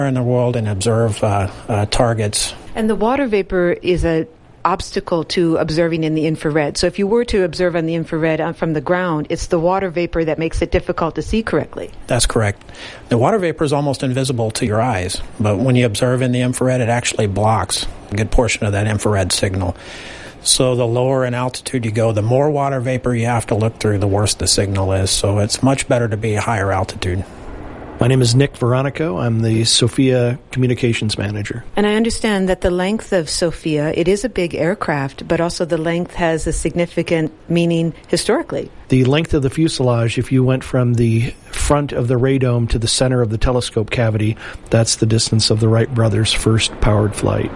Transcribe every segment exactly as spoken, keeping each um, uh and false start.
in the world and observe uh, uh, targets. And the water vapor is a obstacle to observing in the infrared. So if you were to observe on the infrared from the ground, it's the water vapor that makes it difficult to see correctly. That's correct. The water vapor is almost invisible to your eyes, but when you observe in the infrared, it actually blocks a good portion of that infrared signal. So the lower in altitude you go, the more water vapor you have to look through, the worse the signal is. So it's much better to be a higher altitude. My name is Nick Veronico. I'm the SOFIA Communications Manager. And I understand that the length of SOFIA, it is a big aircraft, but also the length has a significant meaning historically. The length of the fuselage, if you went from the front of the radome to the center of the telescope cavity, that's the distance of the Wright brothers' first powered flight.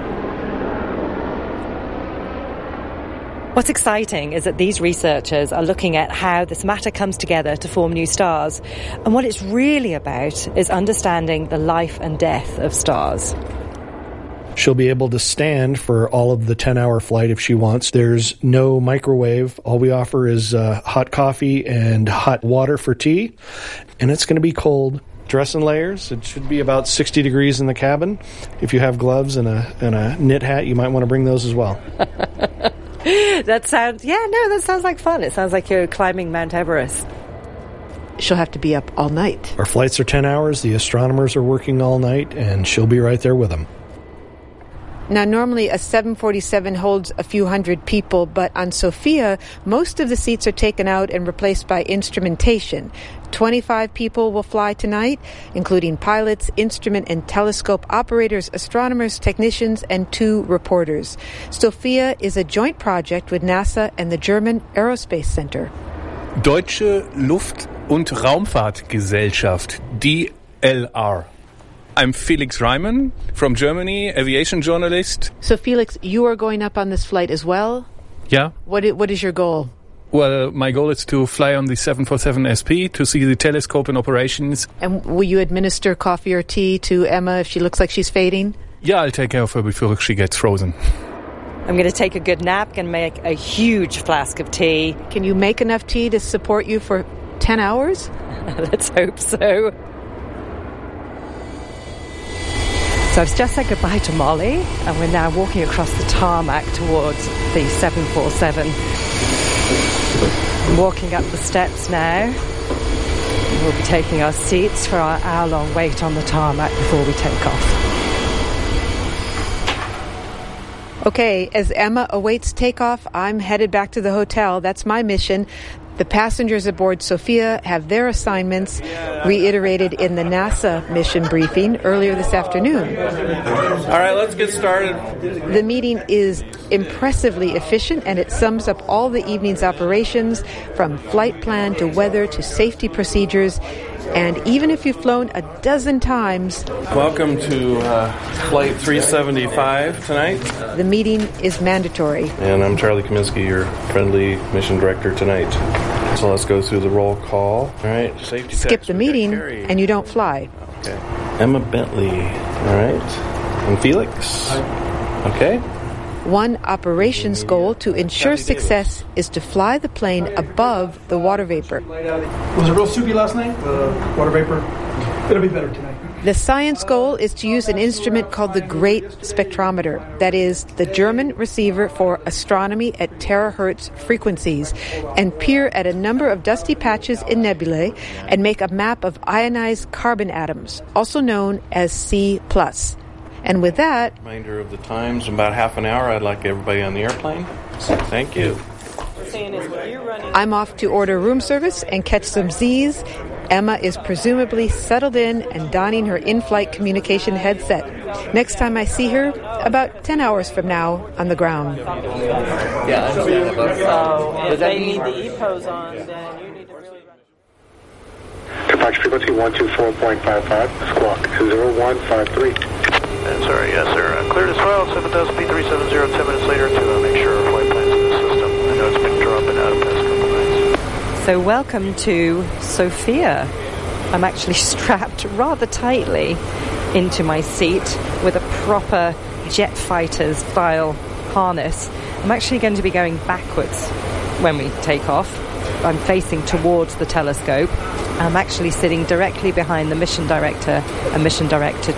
What's exciting is that these researchers are looking at how this matter comes together to form new stars. And what it's really about is understanding the life and death of stars. She'll be able to stand for all of the ten-hour flight if she wants. There's no microwave. All we offer is uh, hot coffee and hot water for tea. And it's going to be cold. Dress in layers. It should be about sixty degrees in the cabin. If you have gloves and a, and a knit hat, you might want to bring those as well. That sounds, yeah, no, that sounds like fun. It sounds like you're climbing Mount Everest. She'll have to be up all night. Our flights are ten hours. The astronomers are working all night, and she'll be right there with them. Now, normally a seven forty-seven holds a few hundred people, but on SOFIA, most of the seats are taken out and replaced by instrumentation. twenty-five people will fly tonight, including pilots, instrument and telescope operators, astronomers, technicians, and two reporters. SOFIA is a joint project with NASA and the German Aerospace Center. Deutsche Luft- und Raumfahrtgesellschaft, D L R. I'm Felix Reimann from Germany, aviation journalist. So, Felix, you are going up on this flight as well? Yeah. What is, what is your goal? Well, my goal is to fly on the seven forty-seven S P to see the telescope in operations. And will you administer coffee or tea to Emma if she looks like she's fading? Yeah, I'll take care of her before she gets frozen. I'm going to take a good nap and make a huge flask of tea. Can you make enough tea to support you for ten hours? Let's hope so. So I've just said goodbye to Molly, and we're now walking across the tarmac towards the seven forty-seven. I'm walking up the steps now. We'll be taking our seats for our hour-long wait on the tarmac before we take off. Okay, as Emma awaits takeoff, I'm headed back to the hotel. That's my mission. The passengers aboard SOFIA have their assignments reiterated in the NASA mission briefing earlier this afternoon. All right, let's get started. The meeting is impressively efficient, and it sums up all the evening's operations, from flight plan to weather to safety procedures. And even if you've flown a dozen times... Welcome to uh, Flight three seventy-five tonight. The meeting is mandatory. And I'm Charlie Kaminsky, your friendly mission director tonight. So let's go through the roll call. All right, safety Skip the meeting, and you don't fly. Okay. Emma Bentley. All right. And Felix. Okay. One operations goal to ensure success is to fly the plane above the water vapor. Was it real soupy last night? The water vapor? It'll be better tonight. The science goal is to use an instrument called the Great Spectrometer, that is, the German receiver for astronomy at terahertz frequencies, and peer at a number of dusty patches in nebulae and make a map of ionized carbon atoms, also known as C plus. And with that... Reminder of the times, about half an hour. I'd like everybody on the airplane. So thank you. I'm off to order room service and catch some Z's. Emma is presumably settled in and donning her in-flight communication headset. Next time I see her, about ten hours from now, on the ground. Yeah, so if they need the E P O S on, then you need to really run. Departure frequency one two four point five five, squawk zero one five three. That's all right, yes, sir. Uh, cleared as well, seven thousand feet, three seven zero, ten minutes later to uh, make sure our flight plan's in the system. I know it's been dropping out the past couple nights. So welcome to SOFIA. I'm actually strapped rather tightly into my seat with a proper jet fighter style harness. I'm actually going to be going backwards when we take off. I'm facing towards the telescope. I'm actually sitting directly behind the mission director and mission director